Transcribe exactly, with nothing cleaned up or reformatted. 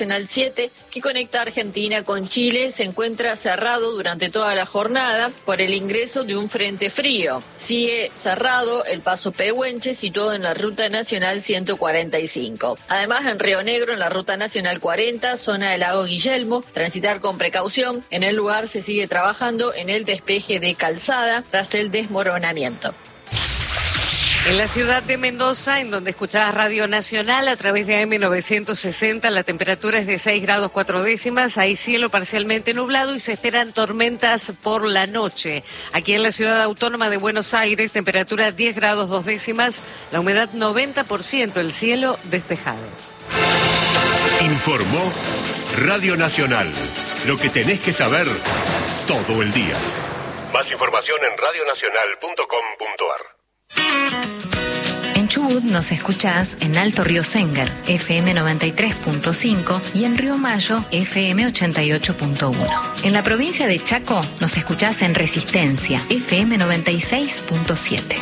Nacional siete, que conecta Argentina con Chile, se encuentra cerrado durante toda la jornada por el ingreso de un frente frío. Sigue cerrado el paso Pehuenche, situado en la Ruta Nacional ciento cuarenta y cinco. Además, en Río Negro, en la Ruta Nacional cuarenta, zona del Lago Guillermo, transitar con precaución. En el lugar se sigue trabajando en el despeje de calzada tras el desmoronamiento. En la ciudad de Mendoza, en donde escuchás Radio Nacional a través de A M novecientos sesenta, la temperatura es de seis grados cuatro décimas, hay cielo parcialmente nublado y se esperan tormentas por la noche. Aquí en la ciudad autónoma de Buenos Aires, temperatura diez grados dos décimas, la humedad noventa por ciento, el cielo despejado. Informó Radio Nacional, lo que tenés que saber todo el día. Más información en radio nacional punto com punto a r. En Chubut nos escuchás en Alto Río Sénger, F M noventa y tres punto cinco, y en Río Mayo, F M ochenta y ocho punto uno. En la provincia de Chaco nos escuchás en Resistencia, F M noventa y seis punto siete.